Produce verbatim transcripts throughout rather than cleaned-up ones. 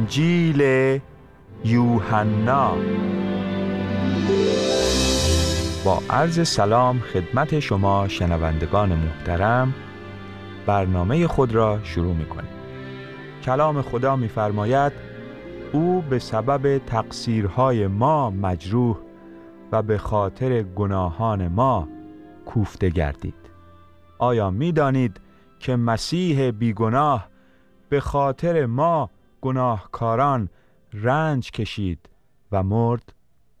انجیل یوحنا. با عرض سلام خدمت شما شنوندگان محترم، برنامه خود را شروع می‌کنیم. کلام خدا می‌فرماید او به سبب تقصیرهای ما مجروح و به خاطر گناهان ما کوفته گردید. آیا می‌دانید که مسیح بیگناه به خاطر ما گناهکاران رنج کشید و مرد؟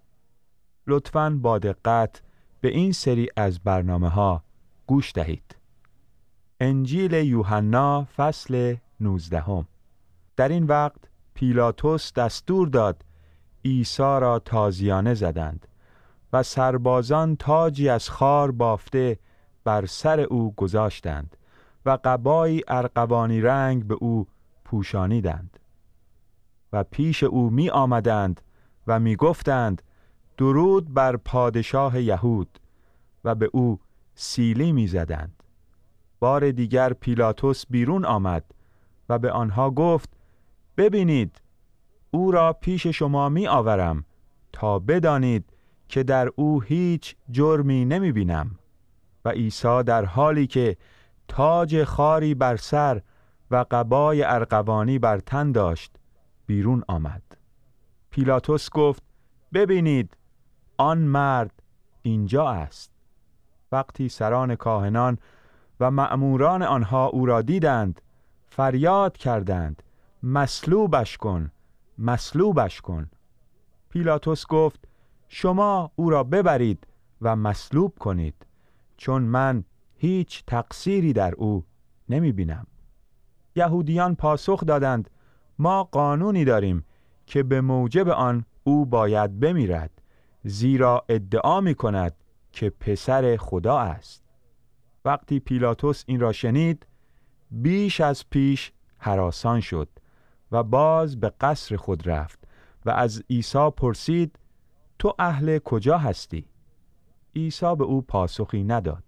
لطفاً با دقت به این سری از برنامه‌ها گوش دهید. انجیل یوحنا فصل نوزدهم. در این وقت پیلاطس دستور داد عیسی را تازیانه زدند و سربازان تاجی از خار بافته بر سر او گذاشتند و قبایی ارغوانی رنگ به او پوشانیدند و پیش او می آمدند و می گفتند درود بر پادشاه یهود و به او سیلی می زدند. بار دیگر پیلاطس بیرون آمد و به آنها گفت ببینید او را پیش شما می آورم تا بدانید که در او هیچ جرمی نمی بینم. و عیسی در حالی که تاج خاری بر سر و قبای ارغوانی بر تن داشت بیرون آمد. پیلاطس گفت ببینید آن مرد اینجا است. وقتی سران کاهنان و مأموران آنها او را دیدند فریاد کردند مصلوبش کن، مصلوبش کن. پیلاطس گفت شما او را ببرید و مصلوب کنید، چون من هیچ تقصیری در او نمی بینم. یهودیان پاسخ دادند ما قانونی داریم که به موجب آن او باید بمیرد، زیرا ادعا می کند که پسر خدا است. وقتی پیلاطس این را شنید بیش از پیش هراسان شد و باز به قصر خود رفت و از عیسی پرسید تو اهل کجا هستی؟ عیسی به او پاسخی نداد.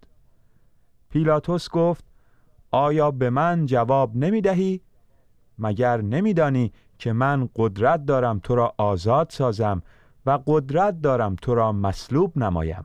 پیلاطس گفت آیا به من جواب نمی دهی؟ مگر نمی دانی که من قدرت دارم تو را آزاد سازم و قدرت دارم تو را مصلوب نمایم؟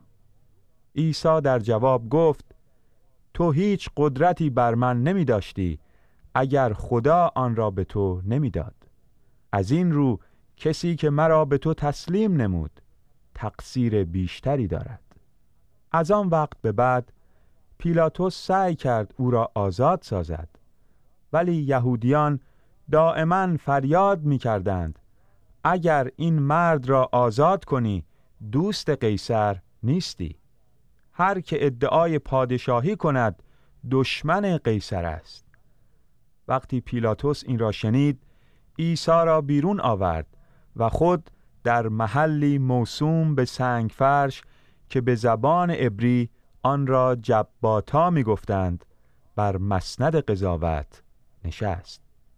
عیسی در جواب گفت تو هیچ قدرتی بر من نمی داشتی اگر خدا آن را به تو نمی داد. از این رو کسی که مرا به تو تسلیم نمود تقصیر بیشتری دارد. از آن وقت به بعد پیلاطس سعی کرد او را آزاد سازد، ولی یهودیان دائما فریاد می کردند اگر این مرد را آزاد کنی دوست قیصر نیستی. هر که ادعای پادشاهی کند دشمن قیصر است. وقتی پیلاطس این را شنید عیسی را بیرون آورد و خود در محلی موسوم به سنگ فرش که به زبان عبری آن را جباتا می گفتند بر مسند قضاوت نشست.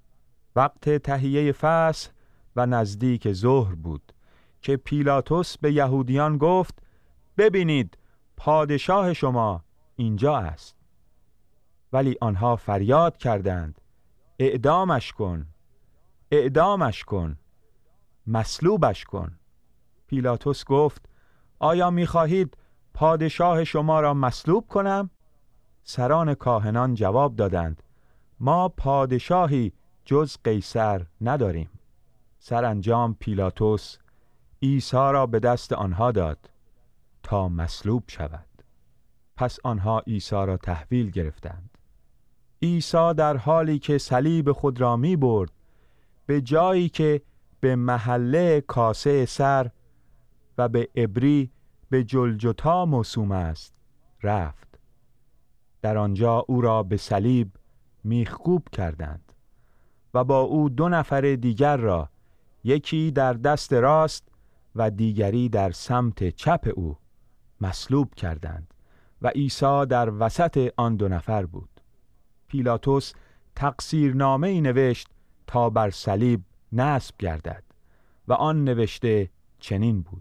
وقت تهیه فصح و نزدیک ظهر بود که پیلاطس به یهودیان گفت ببینید پادشاه شما اینجا است. ولی آنها فریاد کردند اعدامش کن، اعدامش کن، مصلوبش کن. پیلاطس گفت آیا می‌خواهید پادشاه شما را مصلوب کنم؟ سران کاهنان جواب دادند ما پادشاهی جز قیصر نداریم. سرانجام پیلاطس عیسی را به دست آنها داد تا مصلوب شود. پس آنها عیسی را تحویل گرفتند. عیسی در حالی که صلیب خود را می برد به جایی که به محله کاسه سر و به عبری به جلجتا موسوم است رفت. در آنجا او را به صلیب میخکوب کردند و با او دو نفر دیگر را، یکی در دست راست و دیگری در سمت چپ او، مصلوب کردند و عیسی در وسط آن دو نفر بود. پیلاطس تقصیرنامه‌ای نوشت تا بر صلیب نصب گردد و آن نوشته چنین بود: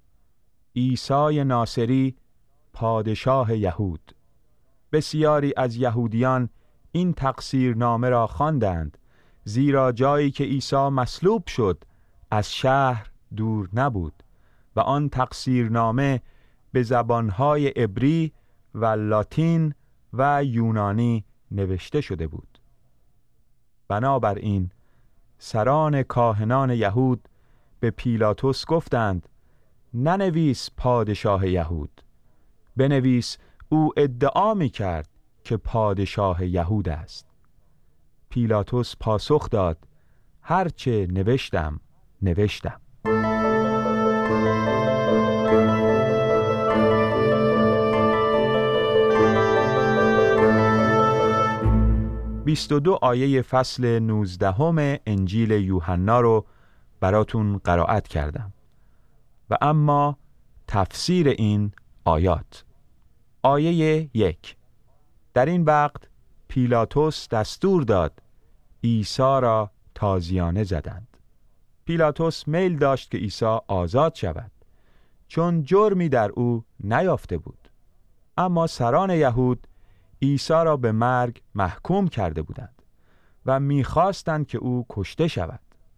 عیسی ناصری پادشاه یهود. بسیاری از یهودیان این تقصیرنامه را خواندند زیرا جایی که عیسی مصلوب شد از شهر دور نبود و آن تقصیرنامه به زبانهای عبری و لاتین و یونانی نوشته شده بود. بنابراین سران کاهنان یهود به پیلاطس گفتند ننویس پادشاه یهود، بنویس او ادعا می کرد که پادشاه یهود است. پیلاطس پاسخ داد هرچه نوشتم نوشتم. بیست و دو آیه فصل نوزدهم انجیل یوحنا رو براتون قرائت کردم و اما تفسیر این آیات. آیه یک: در این وقت پیلاطس دستور داد عیسی را تازیانه زدند. پیلاطس میل داشت که عیسی آزاد شود چون جرمی در او نیافته بود، اما سران یهود عیسی را به مرگ محکوم کرده بودند و می‌خواستند که او کشته شود.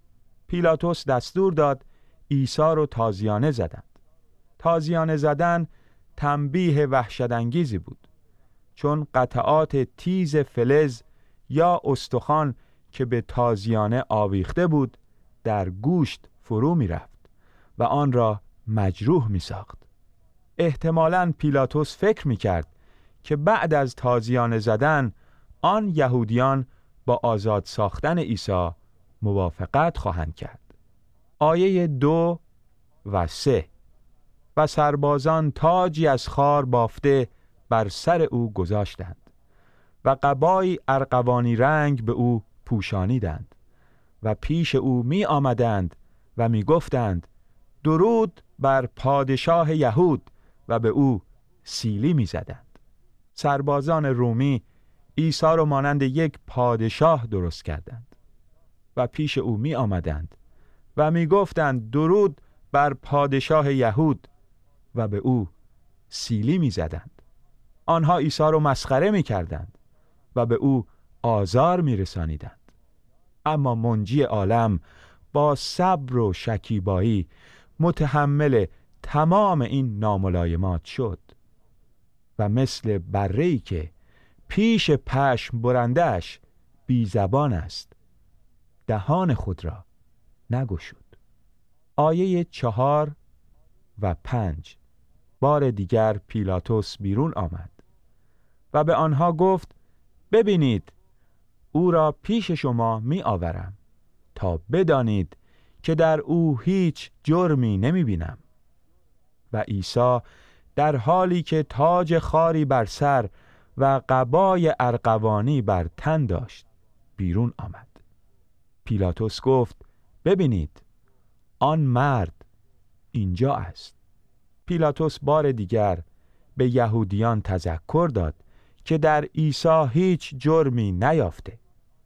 پیلاطس دستور داد عیسی را تازیانه زدند. تازیانه زدن تنبیه وحشت‌انگیزی بود، چون قطعات تیز فلز یا استخوان که به تازیانه آویخته بود در گوشت فرو می رفت و آن را مجروح می ساخت. احتمالاً پیلاطس فکر می کرد که بعد از تازیانه زدن آن یهودیان با آزاد ساختن عیسی موافقت خواهند کرد. آیه دو و سه: و سربازان تاجی از خار بافته بر سر او گذاشتند و قبایی ارغوانی رنگ به او پوشانیدند و پیش او می آمدند و می گفتند درود بر پادشاه یهود و به او سیلی می زدند. سربازان رومی عیسی را مانند یک پادشاه درست کردند و پیش او می آمدند و می گفتند درود بر پادشاه یهود و به او سیلی می زدند. آنها عیسی را مسخره می کردند و به او آزار می رسانیدند. اما منجی عالم با صبر و شکیبایی متحمل تمام این ناملایمات شد و مثل بره‌ای که پیش پشم برنده‌اش بی زبان است دهان خود را نگشود. آیه چهار و پنج: بار دیگر پیلاطس بیرون آمد و به آنها گفت ببینید او را پیش شما می آورم تا بدانید که در او هیچ جرمی نمی بینم. و عیسی در حالی که تاج خاری بر سر و قبای ارغوانی بر تن داشت بیرون آمد. پیلاطس گفت ببینید آن مرد اینجا است. پیلاطس بار دیگر به یهودیان تذکر داد که در عیسی هیچ جرمی نیافته.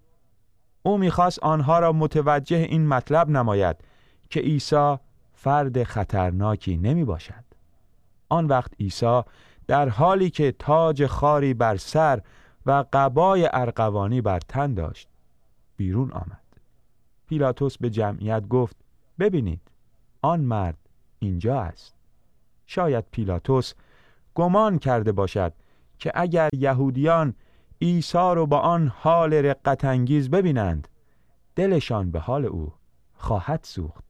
او می‌خواست آنها را متوجه این مطلب نماید که عیسی فرد خطرناکی نمی باشد. آن وقت عیسی در حالی که تاج خاری بر سر و قبای ارغوانی بر تن داشت بیرون آمد. پیلاطس به جمعیت گفت ببینید آن مرد اینجا است. شاید پیلاطس گمان کرده باشد که اگر یهودیان عیسی را با آن حال رقت انگیز ببینند دلشان به حال او خواهد سوخت.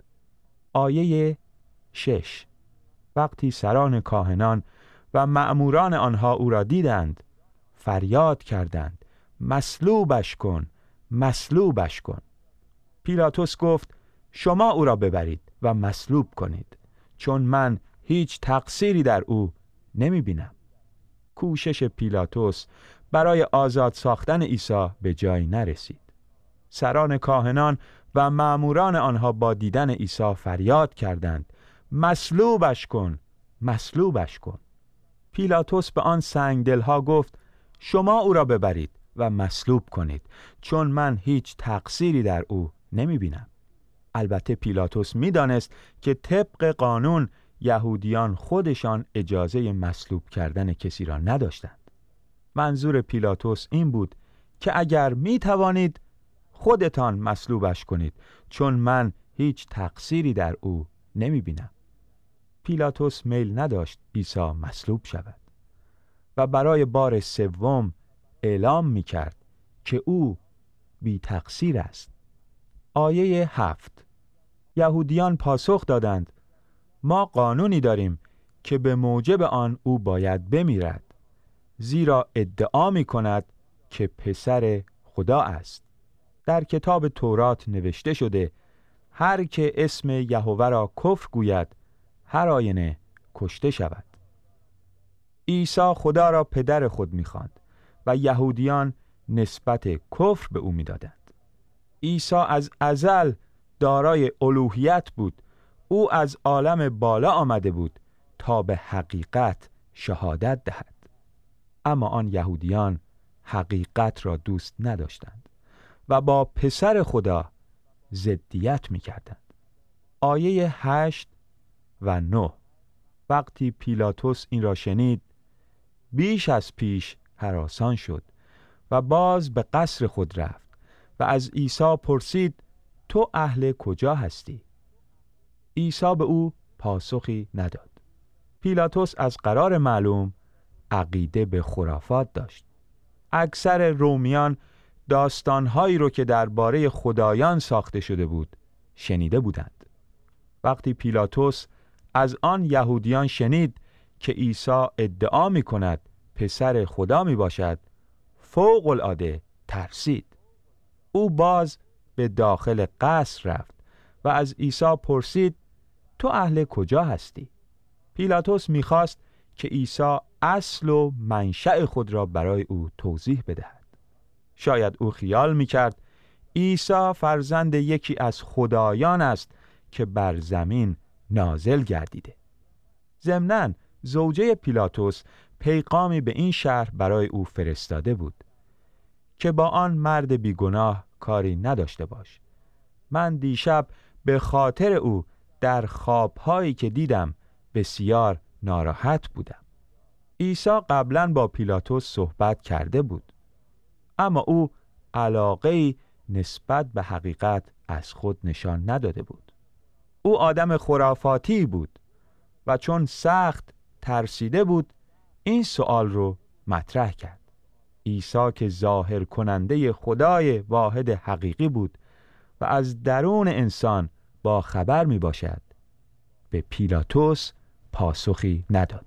آیه شش: وقتی سران کاهنان و مأموران آنها او را دیدند فریاد کردند مصلوبش کن، مصلوبش کن. پیلاطس گفت شما او را ببرید و مصلوب کنید، چون من هیچ تقصیری در او نمی بینم. کوشش پیلاطس برای آزاد ساختن عیسی به جای نرسید. سران کاهنان و مأموران آنها با دیدن عیسی فریاد کردند مصلوبش کن، مصلوبش کن. پیلاطس به آن سنگدلها گفت شما او را ببرید و مصلوب کنید، چون من هیچ تقصیری در او نمی بینم. البته پیلاطس می دانست که طبق قانون یهودیان خودشان اجازه مصلوب کردن کسی را نداشتند. منظور پیلاطس این بود که اگر می توانید خودتان مصلوبش کنید، چون من هیچ تقصیری در او نمی بینم. پیلاتوس میل نداشت عیسی مصلوب شود و برای بار سوم اعلام می کرد که او بی تقصیر است. آیه هفت: یهودیان پاسخ دادند: ما قانونی داریم که به موجب آن او باید بمیرد، زیرا ادعا می کند که پسر خدا است. در کتاب تورات نوشته شده: هر که اسم یهوه را کفر گوید هر آینه کشته شود. عیسی خدا را پدر خود می خواند و یهودیان نسبت کفر به او می دادند. عیسی از ازل دارای الوهیت بود. او از عالم بالا آمده بود تا به حقیقت شهادت دهد. اما آن یهودیان حقیقت را دوست نداشتند و با پسر خدا ضدیت می کردند. آیه هشت و نه: وقتی پیلاتوس این را شنید، بیش از پیش هراسان شد و باز به قصر خود رفت و از عیسی پرسید: تو اهل کجا هستی؟ عیسی به او پاسخی نداد. پیلاتوس از قرار معلوم عقیده به خرافات داشت. اکثر رومیان داستانهایی رو که درباره خدایان ساخته شده بود شنیده بودند. وقتی پیلاتوس از آن یهودیان شنید که عیسی ادعا می کند پسر خدا می باشد، فوق العاده ترسید. او باز به داخل قصر رفت و از عیسی پرسید: تو اهل کجا هستی؟ پیلاتوس می خواست که عیسی اصل و منشأ خود را برای او توضیح بدهد. شاید او خیال می کرد عیسی فرزند یکی از خدایان است که بر زمین نازل گردیده. ضمناً زوجه پیلاتوس پیغامی به این شهر برای او فرستاده بود که با آن مرد بیگناه کاری نداشته باش. من دیشب به خاطر او در خوابهایی که دیدم بسیار ناراحت بودم. عیسی قبلاً با پیلاتوس صحبت کرده بود، اما او علاقه‌ای نسبت به حقیقت از خود نشان نداده بود. او آدم خرافاتی بود و چون سخت ترسیده بود این سوال رو مطرح کرد. عیسی که ظاهر کننده خدای واحد حقیقی بود و از درون انسان با خبر می باشد، به پیلاتوس پاسخی نداد.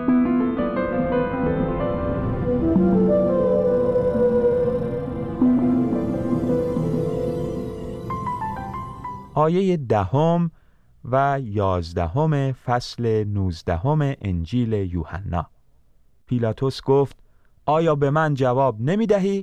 آیه دهم و یازدهم فصل نوزدهم انجیل یوحنا. پیلاتوس گفت: آیا به من جواب نمی دهی؟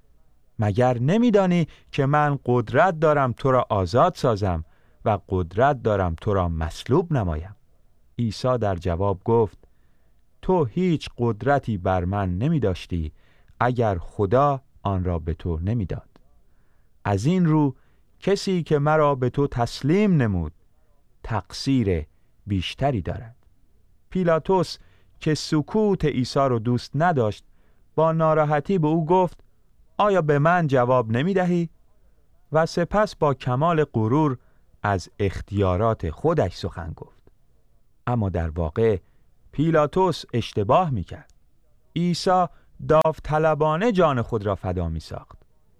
مگر نمی دانی که من قدرت دارم تو را آزاد سازم و قدرت دارم تو را مصلوب نمایم؟ عیسی در جواب گفت: تو هیچ قدرتی بر من نمی داشتی اگر خدا آن را به تو نمی داد. از این رو کسی که مرا به تو تسلیم نمود تقصیر بیشتری دارد. پیلاتوس که سکوت عیسی را دوست نداشت با ناراحتی به او گفت: آیا به من جواب نمی دهی؟ و سپس با کمال غرور از اختیارات خودش سخن گفت. اما در واقع پیلاتوس اشتباه می کرد. عیسی داوطلبانه جان خود را فدا می ساخت.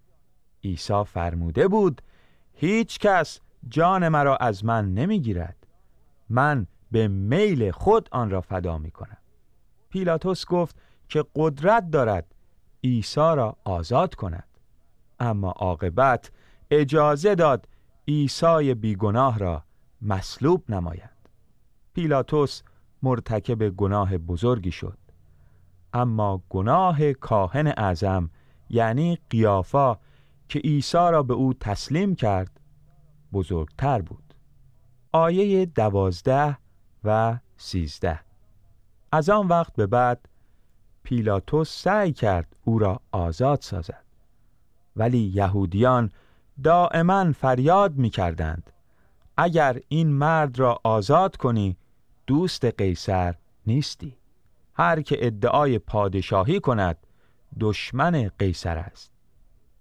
عیسی فرموده بود: هیچ کس جان مرا از من نمی گیرد، من به میل خود آن را فدا می کنم. پیلاتوس گفت که قدرت دارد عیسی را آزاد کند، اما عاقبت اجازه داد عیسی بیگناه را مصلوب نمایند. پیلاتوس مرتکب گناه بزرگی شد، اما گناه کاهن اعظم یعنی قیافا که عیسی را به او تسلیم کرد بزرگتر بود. آیه دوازده و سیزده: از آن وقت به بعد پیلاتوس سعی کرد او را آزاد سازد، ولی یهودیان دائما فریاد می کردند: اگر این مرد را آزاد کنی دوست قیصر نیستی. هر که ادعای پادشاهی کند دشمن قیصر است.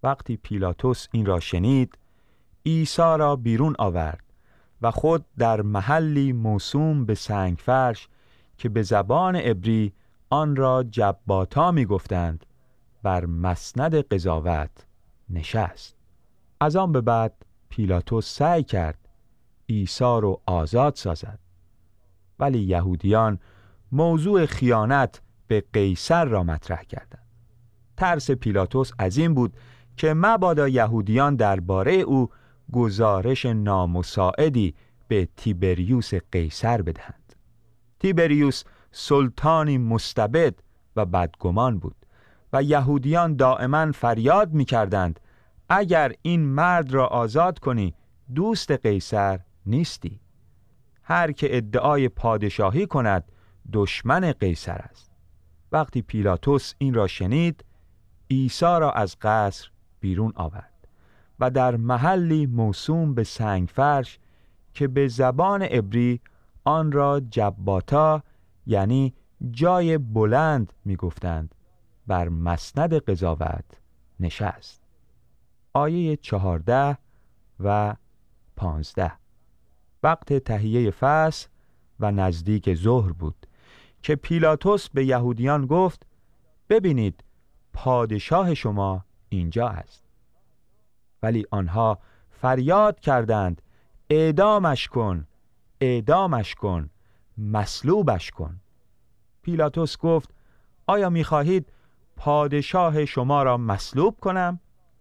وقتی پیلاطس این را شنید، عیسی را بیرون آورد و خود در محلی موسوم به سنگ فرش که به زبان عبری آن را جباتا می گفتند بر مسند قضاوت نشست. از آن به بعد پیلاطس سعی کرد عیسی را آزاد سازد، ولی یهودیان موضوع خیانت به قیصر را مطرح کردند. ترس پیلاطس از این بود که مبادا یهودیان درباره او گزارش نامساعدی به تیبریوس قیصر بدهند. تیبریوس سلطانی مستبد و بدگمان بود و یهودیان دائما فریاد می کردند اگر این مرد را آزاد کنی دوست قیصر نیستی. هر که ادعای پادشاهی کند دشمن قیصر است. وقتی پیلاطس این را شنید، عیسی را از قصر بیرون آورد و در محلی موسوم به سنگ فرش که به زبان عبری آن را جباتا یعنی جای بلند می گفتند بر مسند قضاوت نشست. آیه چهارده و پانزده. وقت تهیه فصح و نزدیک ظهر بود که پیلاطس به یهودیان گفت ببینید پادشاه شما اینجا است. ولی آنها فریاد کردند اعدامش کن، اعدامش کن، مصلوبش کن. پیلاطس گفت آیا می‌خواهید پادشاه شما را مصلوب کنم؟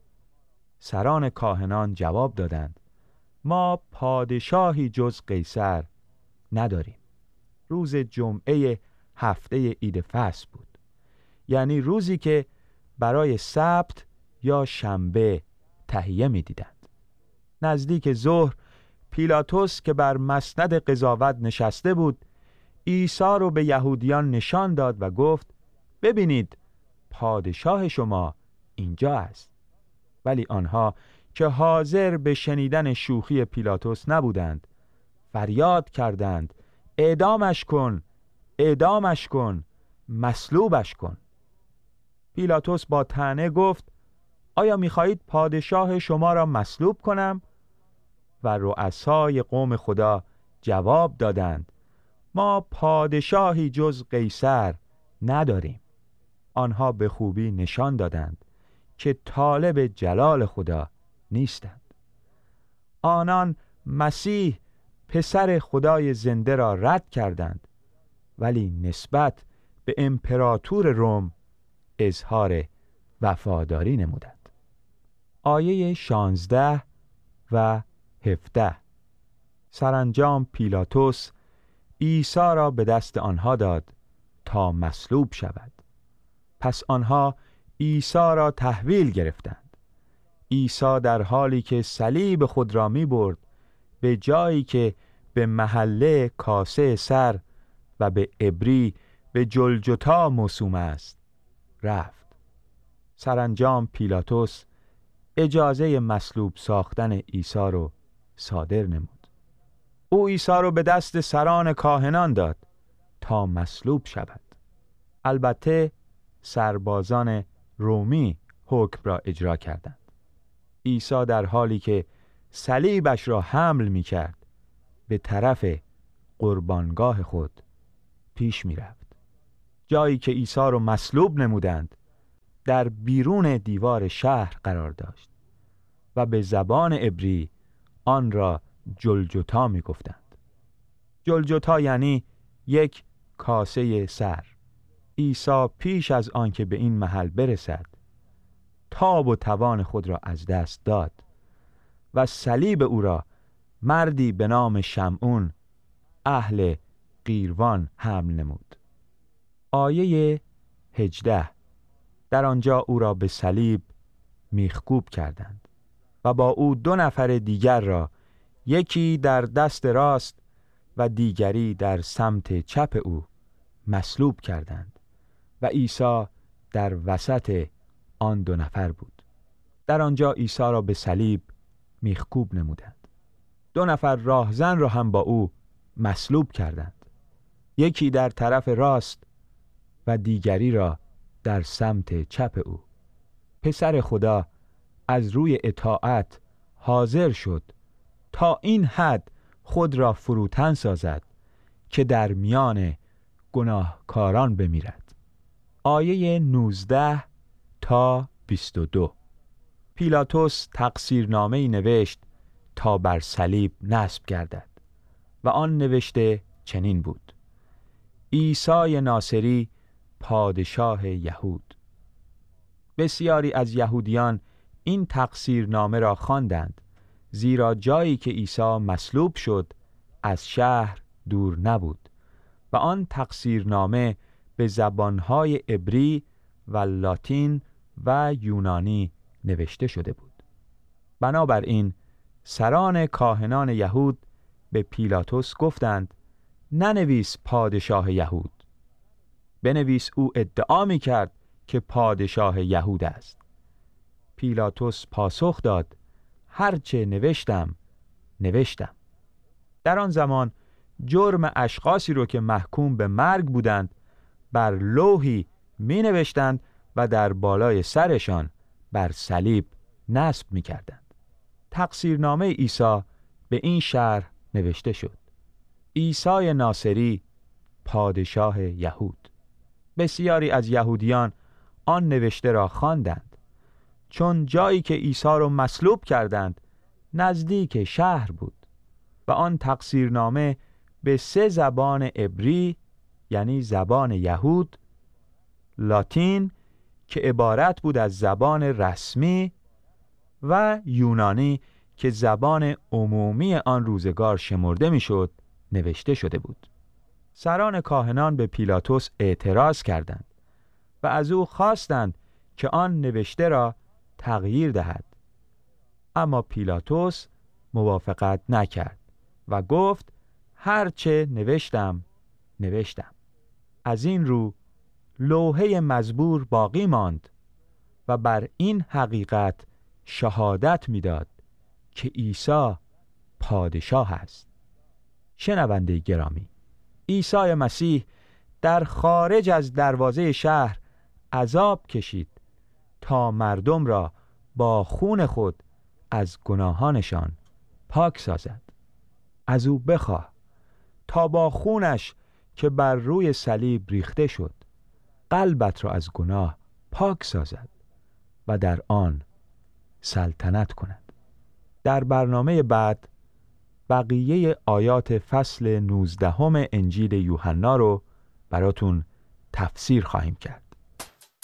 سران کاهنان جواب دادند ما پادشاهی جز قیصر نداریم. روز جمعه هفته عید فصح بود، یعنی روزی که برای سبت یا شنبه تهیه می دیدند. نزدیک ظهر پیلاطس که بر مسند قضاوت نشسته بود عیسی رو به یهودیان نشان داد و گفت ببینید پادشاه شما اینجا است. ولی آنها که حاضر به شنیدن شوخی پیلاطس نبودند فریاد کردند اعدامش کن، اعدامش کن، مصلوبش کن. پیلاطس با طعنه گفت آیا می‌خواهید پادشاه شما را مصلوب کنم؟ و رؤسای قوم خدا جواب دادند ما پادشاهی جز قیصر نداریم. آنها به خوبی نشان دادند که طالب جلال خدا نیستند. آنان مسیح پسر خدای زنده را رد کردند، ولی نسبت به امپراتور روم اظهار وفاداری نمودند. آیه شانزده و هفده. سرانجام پیلاطس عیسی را به دست آنها داد تا مصلوب شود. پس آنها عیسی را تحویل گرفتند. عیسی در حالی که صلیب خود را می برد به جایی که به محله کاسه سر و به عبری به جلجتا موسوم است رفت. سرانجام پیلاطس اجازه مصلوب ساختن عیسی را صادر نمود. او عیسی را به دست سران کاهنان داد تا مصلوب شود. البته سربازان رومی حکم را اجرا کردند. عیسی در حالی که صلیبش را حمل می کرد به طرف قربانگاه خود پیش می رفت. جایی که عیسی را مصلوب نمودند در بیرون دیوار شهر قرار داشت و به زبان عبری آن را جلجتا می گفتند. جلجتا یعنی یک کاسه سر. عیسی پیش از آنکه به این محل برسد تاب و توان خود را از دست داد و صلیب او را مردی به نام شمعون اهل قیروان حمل نمود. آیه هجده. در آنجا او را به صلیب میخکوب کردند و با او دو نفر دیگر را، یکی در دست راست و دیگری در سمت چپ او، مصلوب کردند و عیسی در وسط آن دو نفر بود. در آنجا عیسی را به صلیب میخکوب نمودند. دو نفر راهزن را هم با او مصلوب کردند، یکی در طرف راست و دیگری را در سمت چپ او. پسر خدا از روی اطاعت حاضر شد تا این حد خود را فروتن سازد که در میان گناهکاران بمیرد. آیه نوزده تا بیست و دو. پیلاطس تقصیرنامه‌ای نوشت تا بر صلیب نصب گردد و آن نوشته چنین بود: عیسی ناصری پادشاه یهود. بسیاری از یهودیان این تقصیرنامه را خواندند، زیرا جایی که عیسی مصلوب شد از شهر دور نبود و آن تقصیرنامه به زبانهای عبری و لاتین و یونانی نوشته شده بود. بنابراین سران کاهنان یهود به پیلاطس گفتند: ننویس پادشاه یهود، بنویس او ادعا می کرد که پادشاه یهود است. پیلاطس پاسخ داد: هرچه نوشتم نوشتم. در آن زمان جرم اشخاصی رو که محکوم به مرگ بودند بر لوحی می نوشتند و در بالای سرشان بر صلیب نصب می کردند. تقصیرنامه عیسی به این شرح نوشته شد: عیسی ناصری پادشاه یهود. بسیاری از یهودیان آن نوشته را خواندند، چون جایی که عیسی را مصلوب کردند نزدیک شهر بود و آن تقصیرنامه به سه زبان عبری یعنی زبان یهود، لاتین که عبارت بود از زبان رسمی و یونانی که زبان عمومی آن روزگار شمرده میشد نوشته شده بود. سران کاهنان به پیلاطس اعتراض کردند و از او خواستند که آن نوشته را تغییر دهد، اما پیلاطس موافقت نکرد و گفت: هرچه نوشتم نوشتم. از این رو لوحه مزبور باقی ماند و بر این حقیقت شهادت میداد که عیسی پادشاه است. شنونده گرامی، عیسی مسیح در خارج از دروازه شهر عذاب کشید تا مردم را با خون خود از گناهانشان پاک سازد. از او بخواه تا با خونش که بر روی صلیب ریخته شد قلبت را از گناه پاک سازد و در آن سلطنت کند. در برنامه بعد بقیه آیات فصل نوزدهم انجیل یوحنا رو براتون تفسیر خواهیم کرد.